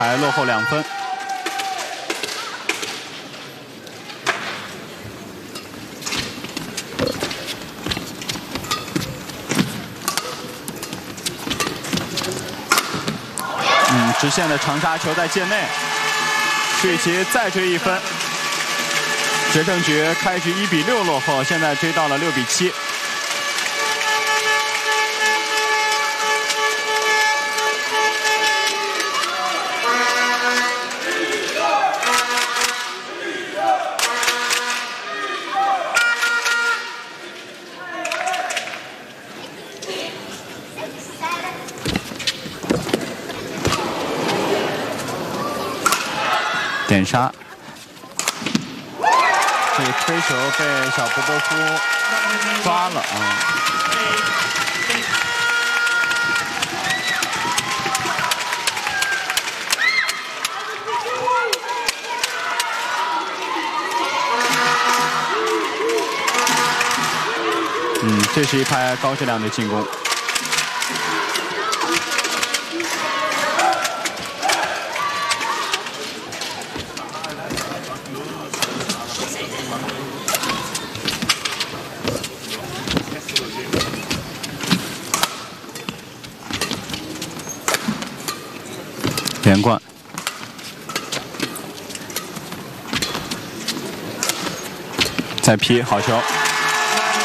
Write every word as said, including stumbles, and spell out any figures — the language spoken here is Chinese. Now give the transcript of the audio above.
还落后两分。嗯，直线的长杀球在界内，水奇再追一分。决胜局开局一比六落后，现在追到了六比七。 点杀，这推球被小波波夫抓了啊！嗯，这是一拍高质量的进攻。 连贯，再劈好球。